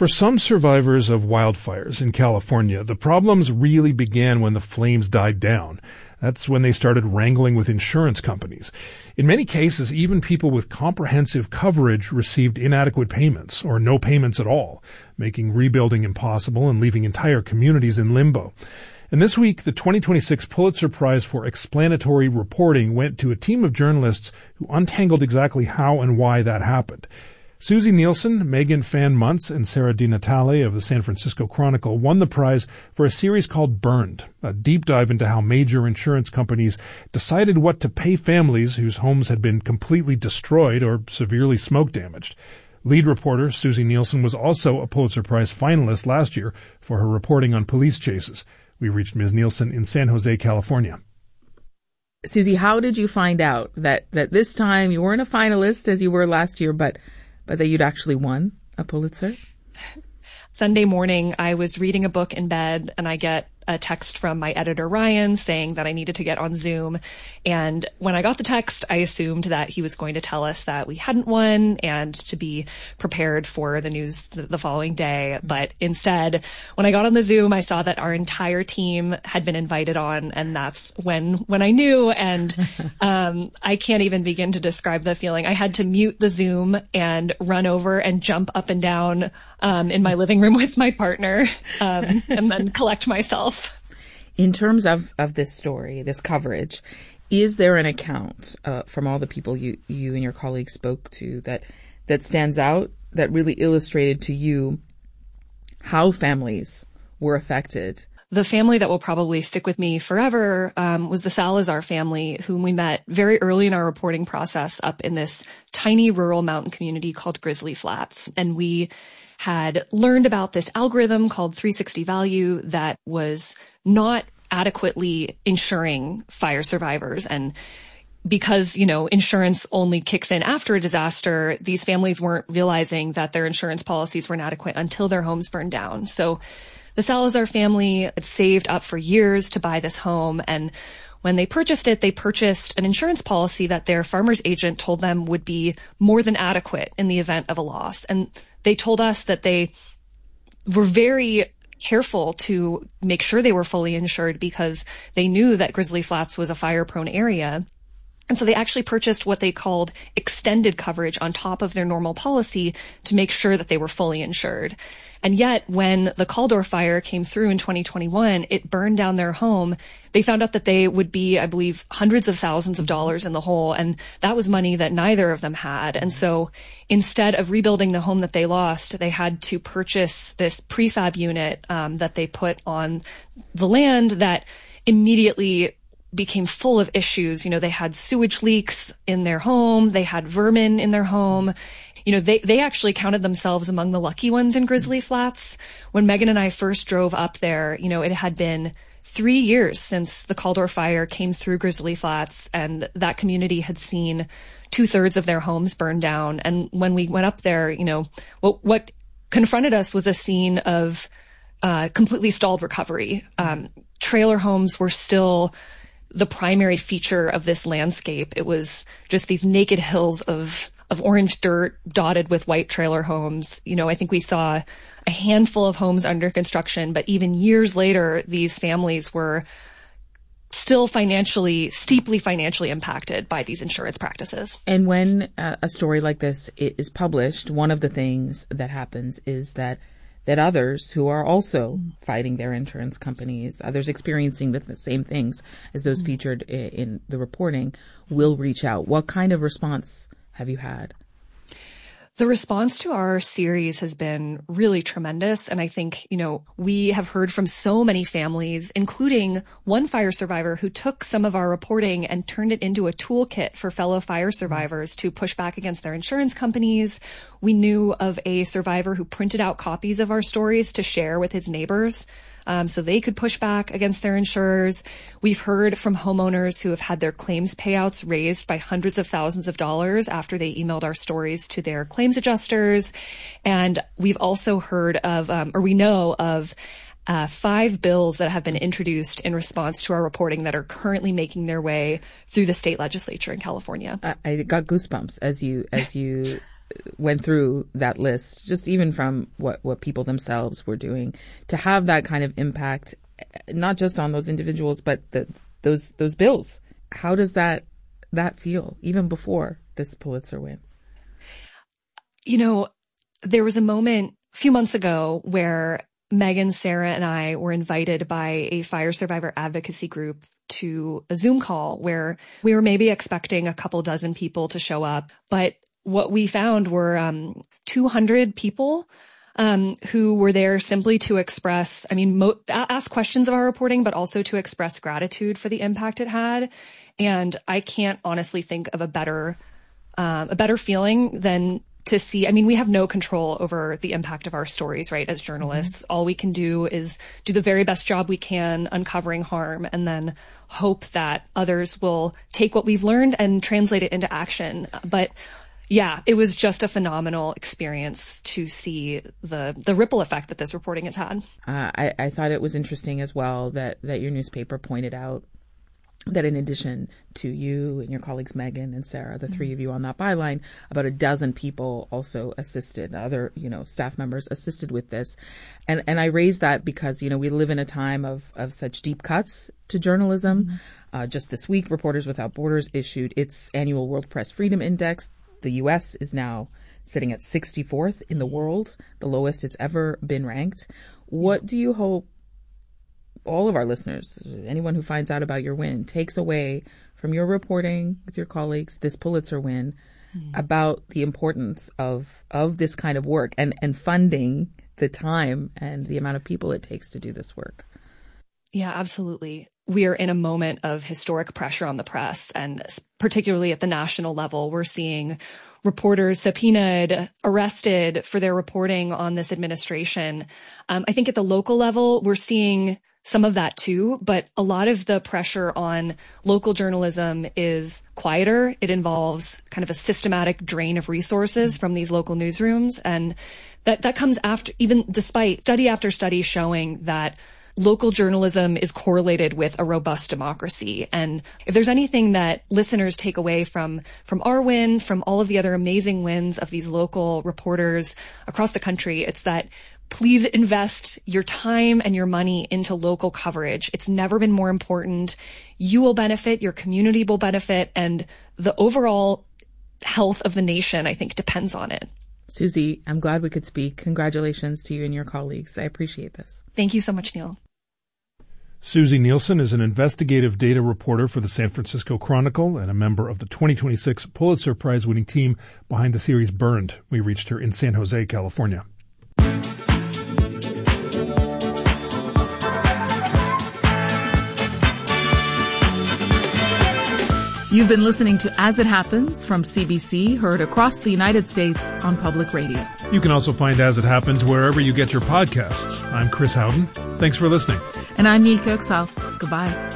For some survivors of wildfires in California, the problems really began when the flames died down. That's when they started wrangling with insurance companies. In many cases, even people with comprehensive coverage received inadequate payments or no payments at all, making rebuilding impossible and leaving entire communities in limbo. And this week, the 2026 Pulitzer Prize for Explanatory Reporting went to a team of journalists who untangled exactly how and why that happened. Susie Nielsen, Megan Fan Muntz, and Sarah DiNatale of the San Francisco Chronicle won the prize for a series called Burned, a deep dive into how major insurance companies decided what to pay families whose homes had been completely destroyed or severely smoke damaged. Lead reporter Susie Nielsen was also a Pulitzer Prize finalist last year for her reporting on police chases. We reached Ms. Nielsen in San Jose, California. Susie, how did you find out that this time you weren't a finalist as you were last year, but that you'd actually won a Pulitzer? Sunday morning, I was reading a book in bed, and I get a text from my editor, Ryan, saying that I needed to get on Zoom. And when I got the text, I assumed that he was going to tell us that we hadn't won and to be prepared for the news the following day. But instead, when I got on the Zoom, I saw that our entire team had been invited on, and that's when I knew. And I can't even begin to describe the feeling. I had to mute the Zoom and run over and jump up and down in my living room with my partner, and then collect myself. In terms of this story, this coverage, is there an account from all the people you and your colleagues spoke to that stands out, that really illustrated to you how families were affected? The family that will probably stick with me forever was the Salazar family, whom we met very early in our reporting process up in this tiny rural mountain community called Grizzly Flats. And we had learned about this algorithm called 360 Value that was not adequately insuring fire survivors. And because, insurance only kicks in after a disaster, these families weren't realizing that their insurance policies were inadequate until their homes burned down. So the Salazar family had saved up for years to buy this home, and when they purchased it, they purchased an insurance policy that their farmer's agent told them would be more than adequate in the event of a loss. And they told us that they were very careful to make sure they were fully insured because they knew that Grizzly Flats was a fire-prone area. And so they actually purchased what they called extended coverage on top of their normal policy to make sure that they were fully insured. And yet, when the Caldor fire came through in 2021, it burned down their home. They found out that they would be, I believe, hundreds of thousands of dollars in the hole, and that was money that neither of them had. And so instead of rebuilding the home that they lost, they had to purchase this prefab unit that they put on the land that immediately became full of issues. They had sewage leaks in their home. They had vermin in their home. They actually counted themselves among the lucky ones in Grizzly Flats. When Megan and I first drove up there, it had been 3 years since the Caldor fire came through Grizzly Flats, and that community had seen 2/3 of their homes burn down. And when we went up there, what confronted us was a scene of completely stalled recovery. Trailer homes were still the primary feature of this landscape. It was just these naked hills of orange dirt dotted with white trailer homes. I think we saw a handful of homes under construction, but even years later, these families were still steeply financially impacted by these insurance practices. And when a story like this is published, one of the things that happens is that others who are also fighting their insurance companies, others experiencing the same things as those featured in the reporting, will reach out. What kind of response have you had? The response to our series has been really tremendous. And I think, we have heard from so many families, including one fire survivor who took some of our reporting and turned it into a toolkit for fellow fire survivors to push back against their insurance companies. We knew of a survivor who printed out copies of our stories to share with his neighbors, so they could push back against their insurers. We've heard from homeowners who have had their claims payouts raised by hundreds of thousands of dollars after they emailed our stories to their claims adjusters. And we've also heard of, we know of 5 bills that have been introduced in response to our reporting that are currently making their way through the state legislature in California. I got goosebumps as you went through that list, just even from what people themselves were doing, to have that kind of impact, not just on those individuals, but those bills. How does that feel, even before this Pulitzer win? There was a moment a few months ago where Megan, Sarah, and I were invited by a fire survivor advocacy group to a Zoom call where we were maybe expecting a couple dozen people to show up. But what we found were 200 people who were there simply to express, ask questions of our reporting, but also to express gratitude for the impact it had. And I can't honestly think of a better feeling than to see, we have no control over the impact of our stories, right? As journalists, mm-hmm. All we can do is do the very best job we can uncovering harm, and then hope that others will take what we've learned and translate it into action. But yeah, it was just a phenomenal experience to see the ripple effect that this reporting has had. I thought it was interesting as well that your newspaper pointed out that in addition to you and your colleagues, Megan and Sarah, the three of you on that byline, about a dozen people also assisted, other, staff members assisted with this. And I raise that because, we live in a time of such deep cuts to journalism. Mm-hmm. Just this week, Reporters Without Borders issued its annual World Press Freedom Index. The U.S. is now sitting at 64th in the world, the lowest it's ever been ranked. What do you hope all of our listeners, anyone who finds out about your win, takes away from your reporting with your colleagues, this Pulitzer win, about the importance of this kind of work and funding the time and the amount of people it takes to do this work? Yeah, absolutely. We are in a moment of historic pressure on the press, and particularly at the national level, we're seeing reporters subpoenaed, arrested for their reporting on this administration. I think at the local level, we're seeing some of that too, but a lot of the pressure on local journalism is quieter. It involves kind of a systematic drain of resources from these local newsrooms. And that comes after, even despite study after study showing that local journalism is correlated with a robust democracy. And if there's anything that listeners take away from our win, from all of the other amazing wins of these local reporters across the country, it's that please invest your time and your money into local coverage. It's never been more important. You will benefit, your community will benefit, and the overall health of the nation, I think, depends on it. Susie, I'm glad we could speak. Congratulations to you and your colleagues. I appreciate this. Thank you so much, Neil. Susie Nielsen is an investigative data reporter for the San Francisco Chronicle and a member of the 2026 Pulitzer Prize-winning team behind the series Burned. We reached her in San Jose, California. You've been listening to As It Happens from CBC, heard across the United States on public radio. You can also find As It Happens wherever you get your podcasts. I'm Chris Howden. Thanks for listening. And I'm Nilka Oksal. Goodbye.